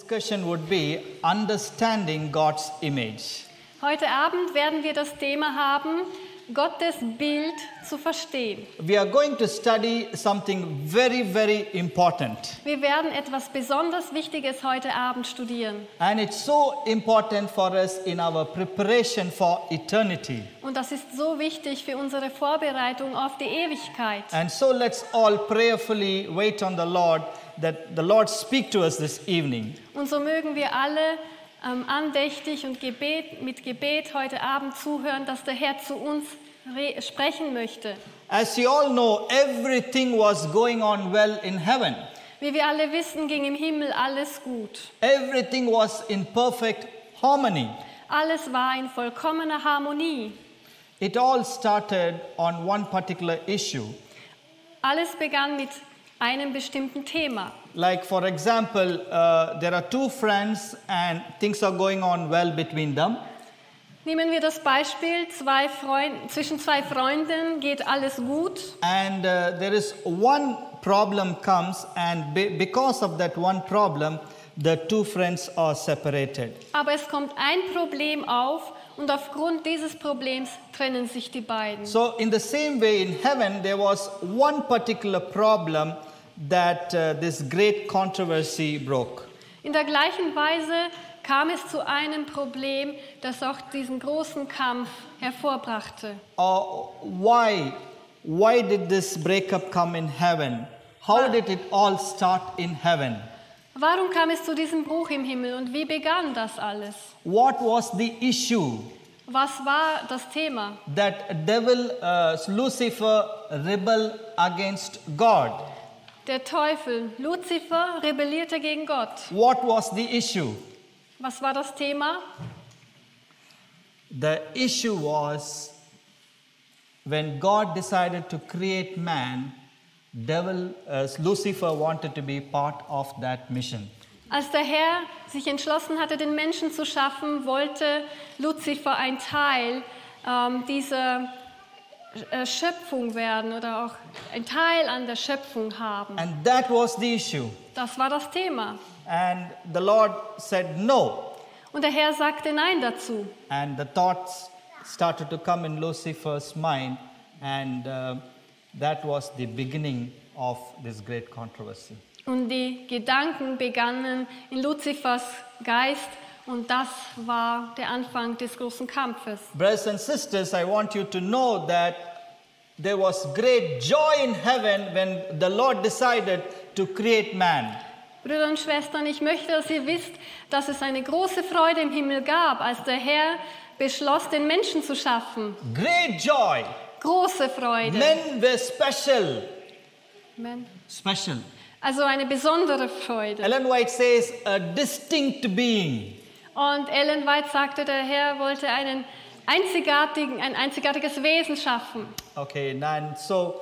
discussion would be understanding God's image. Heute Abend werden wir das Thema haben, Gottes Bild zu verstehen. We are going to study something very, very important. Wir werden etwas besonders Wichtiges heute Abend studieren. And it's so important for us in our preparation for eternity. Und das ist so wichtig für unsere Vorbereitung auf die Ewigkeit. And so let's all prayerfully wait on the Lord that the Lord speak to us this evening. Und so mögen wir alle andächtig und mit Gebet heute Abend zuhören, dass der Herr zu uns sprechen möchte. As you all know, everything was going on well in heaven. Wie wir alle wissen, ging im Himmel alles gut. Everything was in perfect harmony. Alles war in vollkommener Harmonie. It all started on one particular issue. Alles begann mit einem bestimmten Thema. Like for example, there are two friends and things are going on well between them. Nehmen wir das Beispiel, zwischen zwei Freunden geht alles gut. And there is one problem comes and because of that one problem, the two friends are separated. Aber es kommt ein Problem auf und aufgrund dieses Problems trennen sich die beiden. So in the same way in heaven, there was one particular problem that this great controversy broke. In der gleichen Weise kam es zu einem Problem, das auch diesen großen Kampf hervorbrachte. Why did this breakup come in heaven? How did it all start in heaven? Warum kam es zu diesem Bruch im Himmel und wie begann das alles? What was the issue? Was war das Thema? That devil, Lucifer, rebelled against God. Der Teufel, Luzifer, rebellierte gegen Gott. What was the issue? Was war das Thema? The issue was when God decided to create man, Lucifer wanted to be part of that mission. Als der Herr sich entschlossen hatte, den Menschen zu schaffen, wollte Luzifer ein Teil dieser Schöpfung werden oder auch ein Teil an der Schöpfung haben. And that was the issue. Das war das Thema. And the Lord said no. Und der Herr sagte Nein dazu. And the thoughts started to come in Lucifer's mind, and that was the beginning of this great controversy. Und die Gedanken begannen in Luzifers Geist. Und das war der Anfang des großen Kampfes. Brothers and sisters, I want you to know that there was great joy in heaven when the Lord decided to create man. Brüder und Schwestern, ich möchte, dass ihr wisst, dass es eine große Freude im Himmel gab, als der Herr beschloss, den Menschen zu schaffen. Great joy. Große Freude. Men were special. Amen. Special. Also eine besondere Freude. Ellen White says a distinct being. Und Ellen White sagte, der Herr wollte ein einzigartiges Wesen schaffen. Okay, and so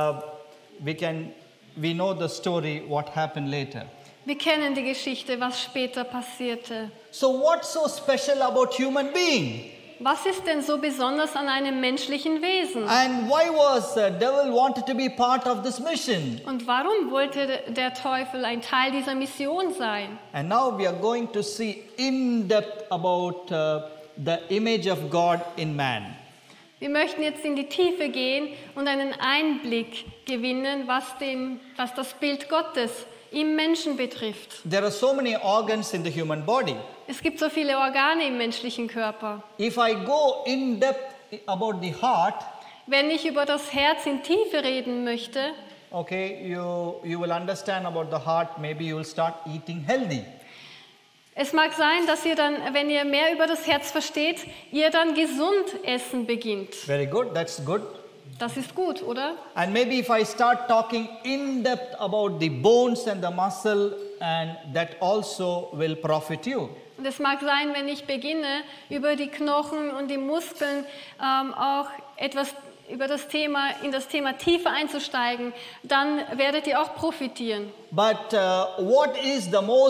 we know the story what happened later. Wir kennen die Geschichte, was später passierte. So what's so special about human being? Was ist denn so besonders an einem menschlichen Wesen? And why was the devil wanted to be part of this mission? Und warum wollte der Teufel ein Teil dieser Mission sein? And now we are going to see in depth about the image of God in man. Wir möchten jetzt in die Tiefe gehen und einen Einblick gewinnen, was das Bild Gottes im Menschen betrifft. There are so many organs in the human body. Es gibt so viele Organe im menschlichen Körper. If I go in depth about the heart, wenn ich über das Herz in Tiefe reden möchte, okay, you will understand about the heart, maybe you will start eating healthy. Es mag sein, dass ihr dann, wenn ihr mehr über das Herz versteht, ihr dann gesund essen beginnt. Very good, that's good. Das ist gut, oder? And maybe if I start talking in depth about the bones and the muscle, and that also will profit you. Und es mag sein, wenn ich beginne, über die Knochen und die Muskeln auch etwas über in das Thema tiefer einzusteigen, dann werdet ihr auch profitieren. But what is the most